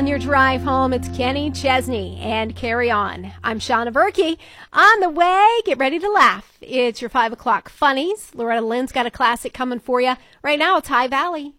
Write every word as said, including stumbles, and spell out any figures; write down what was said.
on your drive home. It's Kenny Chesney and Carry On. I'm Shauna Berkey. On the way, get ready to laugh. It's your five o'clock funnies. Loretta Lynn's got a classic coming for you. Right now, it's High Valley.